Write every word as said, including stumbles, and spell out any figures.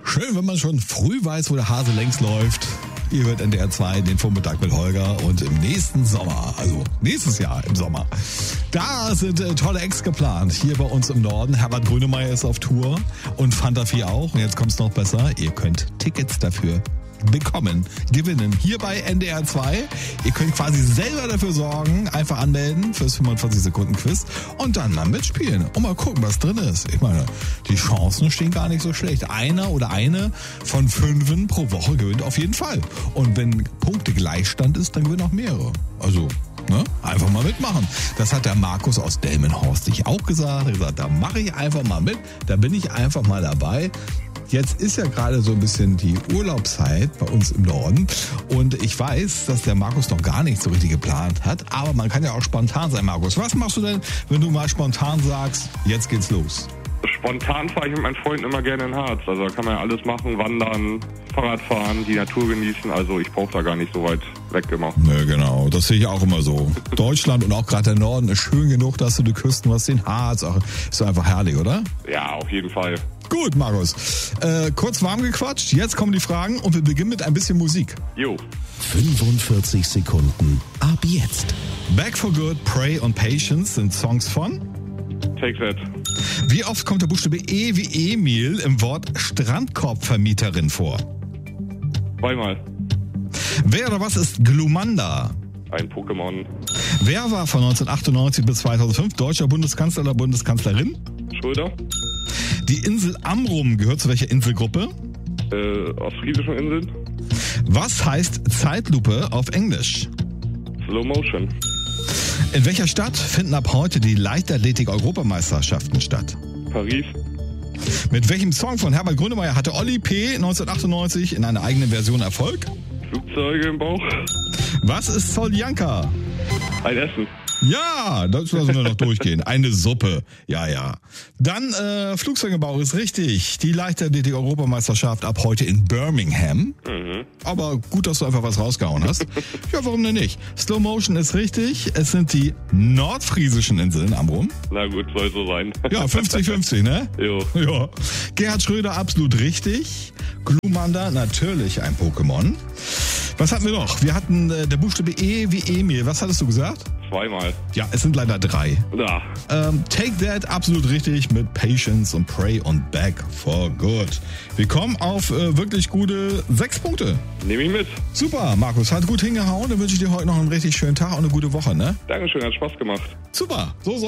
Schön, wenn man schon früh weiß, wo der Hase längst läuft. Ihr hört N D R zwei, den Vormittag mit Holger, und im nächsten Sommer, also nächstes Jahr im Sommer, da sind äh, tolle Acts geplant. Hier bei uns im Norden. Herbert Grönemeyer ist auf Tour und Fanta vier auch. Und jetzt kommt's noch besser. Ihr könnt Tickets dafür bekommen, gewinnen. Hier bei N D R zwei. Ihr könnt quasi selber dafür sorgen, einfach anmelden fürs fünfundvierzig Sekunden Quiz und dann mal mitspielen und mal gucken, was drin ist. Ich meine, die Chancen stehen gar nicht so schlecht. Einer oder eine von fünfen pro Woche gewinnt auf jeden Fall. Und wenn Punkte Gleichstand ist, dann gewinnen auch mehrere. Also, ne? Einfach mal mitmachen. Das hat der Markus aus Delmenhorst sich auch gesagt. Er hat gesagt, da mache ich einfach mal mit. Da bin ich einfach mal dabei. Jetzt ist ja gerade so ein bisschen die Urlaubszeit bei uns im Norden und ich weiß, dass der Markus noch gar nicht so richtig geplant hat, aber man kann ja auch spontan sein, Markus. Was machst du denn, wenn du mal spontan sagst, jetzt geht's los? Spontan fahre ich mit meinen Freunden immer gerne in Harz. Also da kann man ja alles machen, wandern, Fahrradfahren, die Natur genießen. Also ich brauche da gar nicht so weit weg immer. Ne, genau, das sehe ich auch immer so. Deutschland und auch gerade der Norden ist schön genug, dass du die Küsten hast, den Harz. Auch, ist doch einfach herrlich, oder? Ja, auf jeden Fall. Gut, Markus. Äh, kurz warm gequatscht, jetzt kommen die Fragen und wir beginnen mit ein bisschen Musik. Jo. fünfundvierzig Sekunden ab jetzt. Back for Good, Pray und Patience sind Songs von Take That. Wie oft kommt der Buchstabe E wie Emil im Wort Strandkorbvermieterin vor? Zweimal. Wer oder was ist Glumanda? Ein Pokémon. Wer war von neunzehnhundertachtundneunzig bis zweitausendfünf deutscher Bundeskanzler oder Bundeskanzlerin? Schröder. Die Insel Amrum gehört zu welcher Inselgruppe? Äh, ostfriesischen Inseln. Was heißt Zeitlupe auf Englisch? Slow Motion. In welcher Stadt finden ab heute die Leichtathletik-Europameisterschaften statt? Paris. Mit welchem Song von Herbert Grönemeyer hatte Olli P. neunzehnhundertachtundneunzig in einer eigenen Version Erfolg? Flugzeuge im Bauch. Was ist Soljanka? Ein Essen. Ja, das lassen wir noch durchgehen. Eine Suppe. Ja, ja. Dann äh, Flugzeug im Bauch ist richtig. Die Leichtathletik-Europameisterschaft ab heute in Birmingham. Mhm. Aber gut, dass du einfach was rausgehauen hast. Ja, warum denn nicht? Slow Motion ist richtig. Es sind die nordfriesischen Inseln Amrum. Na gut, soll so sein. Ja, fünfzig fünfzig, ne? Jo. Ja. Gerhard Schröder absolut richtig. Glumanda natürlich ein Pokémon. Was hatten wir noch? Wir hatten äh, der Buchstabe E wie Emil. Was hattest du gesagt? Zweimal. Ja, es sind leider drei. Ja. Ähm, Take That, absolut richtig, mit Patience und Pray und Back for Good. Wir kommen auf äh, wirklich gute sechs Punkte. Nehme ich mit. Super, Markus, hat gut hingehauen. Dann wünsche ich dir heute noch einen richtig schönen Tag und eine gute Woche, ne? Dankeschön, hat Spaß gemacht. Super, so soll